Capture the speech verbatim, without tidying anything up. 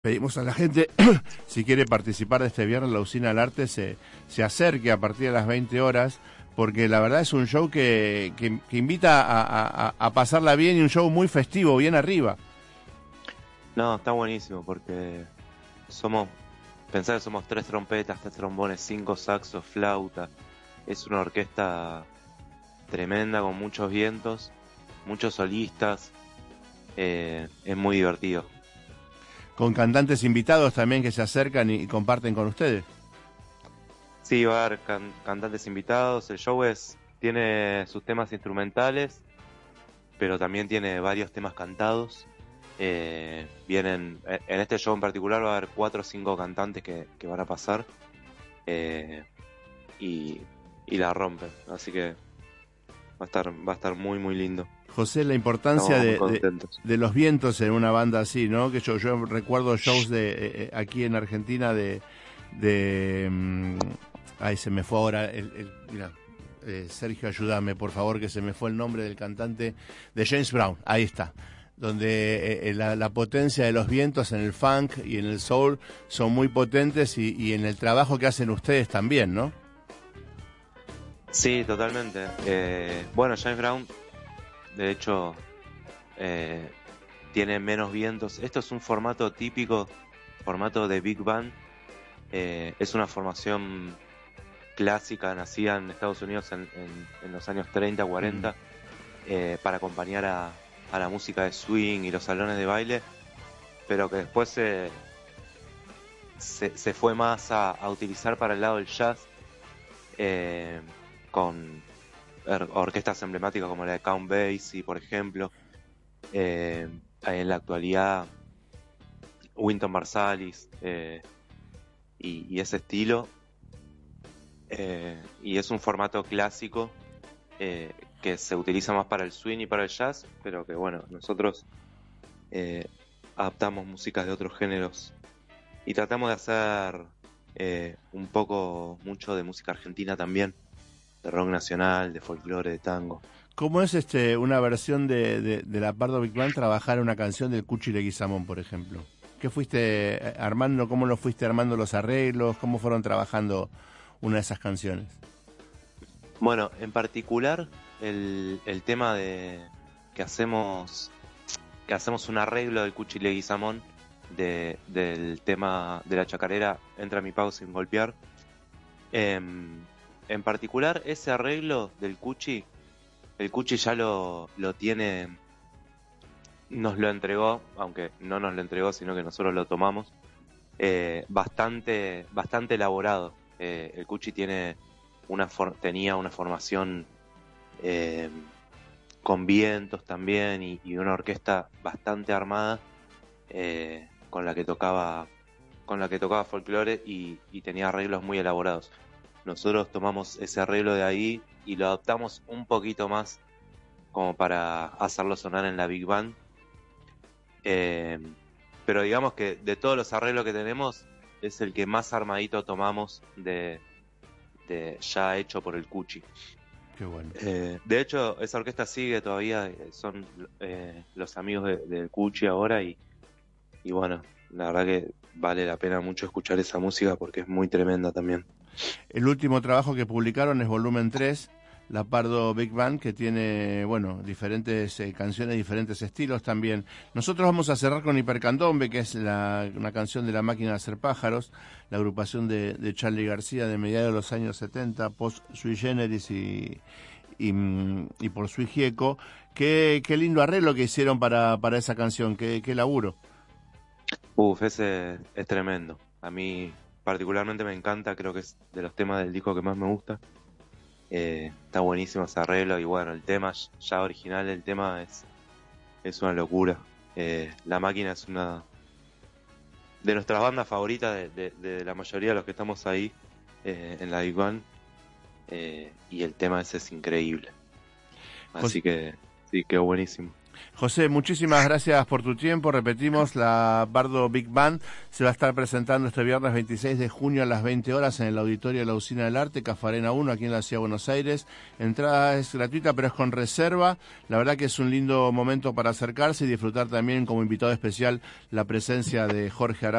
Pedimos a la gente, si quiere participar de este viernes, la Usina del Arte se, se acerque a partir de las veinte horas, porque la verdad es un show que, que, que invita a, a, a pasarla bien y un show muy festivo, bien arriba. No, está buenísimo porque somos, pensar que somos tres trompetas, tres trombones, cinco saxos, flauta. Es una orquesta tremenda con muchos vientos, muchos solistas. Eh, es muy divertido. Con cantantes invitados también que se acercan y, y comparten con ustedes. Sí, va a haber can- cantantes invitados. El show es tiene sus temas instrumentales, pero también tiene varios temas cantados. Eh, vienen en este show en particular va a haber cuatro o cinco cantantes que, que van a pasar eh, y, y la rompen, así que va a estar va a estar muy muy lindo. José, la importancia Estamos muy de, de, contentos. de los vientos en una banda así, ¿no? Que yo, yo recuerdo shows de eh, aquí en Argentina de de um, ay, se me fue ahora el, el mira, eh, Sergio, ayúdame por favor, que se me fue el nombre del cantante de James Brown. Ahí está. Donde eh, la, la potencia de los vientos en el funk y en el soul son muy potentes y, y en el trabajo que hacen ustedes también, ¿no? Sí, totalmente. Eh, bueno, James Brown, de hecho, eh, tiene menos vientos. Esto es un formato típico, formato de Big Band. Eh, es una formación clásica, nacida en Estados Unidos en, en, en los años treinta, cuarenta, mm. eh, para acompañar a, a la música de swing y los salones de baile, pero que después se, se, se fue más a, a utilizar para el lado del jazz, eh, con or- orquestas emblemáticas como la de Count Basie, por ejemplo. Eh, en la actualidad, Wynton Marsalis eh, y, y ese estilo. Eh, y es un formato clásico eh, que se utiliza más para el swing y para el jazz, pero que bueno, nosotros eh, adaptamos músicas de otros géneros y tratamos de hacer eh, un poco, mucho de música argentina también, de rock nacional, de folclore, de tango. ¿Cómo es este una versión de, de, de la Pardo Big Band trabajar una canción del Cuchi Leguizamón, por ejemplo? ¿Qué fuiste armando? ¿Cómo lo fuiste armando los arreglos? ¿Cómo fueron trabajando una de esas canciones? Bueno, en particular el, el tema de que hacemos que hacemos un arreglo del Cuchi Leguizamón de, del tema de la chacarera Entra mi pago sin golpear. Eh, en particular ese arreglo del Cuchi, el Cuchi ya lo, lo tiene, nos lo entregó, aunque no nos lo entregó, sino que nosotros lo tomamos, eh, bastante, bastante elaborado. Eh, el Cuchi tiene una for- tenía una formación eh, con vientos también y, y una orquesta bastante armada eh, con la que tocaba con la que tocaba folclore y, y tenía arreglos muy elaborados. Nosotros tomamos ese arreglo de ahí y lo adaptamos un poquito más como para hacerlo sonar en la Big Band. Eh, pero digamos que de todos los arreglos que tenemos es el que más armadito tomamos de, de ya hecho por el Cuchi. Qué bueno. Eh, de hecho, esa orquesta sigue todavía, son eh, los amigos de, del Cuchi ahora y, y bueno, la verdad que vale la pena mucho escuchar esa música porque es muy tremenda también. El último trabajo que publicaron es volumen tres, La Pardo Big Band, que tiene, bueno, diferentes eh, canciones, diferentes estilos también. Nosotros vamos a cerrar con Hipercandombe, que es la, una canción de La Máquina de Hacer Pájaros, la agrupación de, de Charly García de mediados de los años setenta, post Sui Generis y, y, y por Sui Gieco. Qué, qué lindo arreglo que hicieron para, para esa canción, qué, qué laburo. Uf, ese es tremendo. A mí particularmente me encanta, creo que es de los temas del disco que más me gusta. Eh, está buenísimo ese arreglo y bueno, el tema ya original, el tema es, es una locura. Eh, La Máquina es una de nuestras bandas favoritas de, de, de la mayoría de los que estamos ahí eh, en la Big Band, eh, y el tema ese es increíble. Así que sí, quedó buenísimo. José, muchísimas gracias por tu tiempo. Repetimos, la Bardo Big Band se va a estar presentando este viernes veintiséis de junio a las veinte horas en el auditorio de la Usina del Arte, Cafarena uno, aquí en la Ciudad de Buenos Aires. Entrada es gratuita, pero es con reserva. La verdad que es un lindo momento para acercarse y disfrutar también como invitado especial la presencia de Jorge Arau.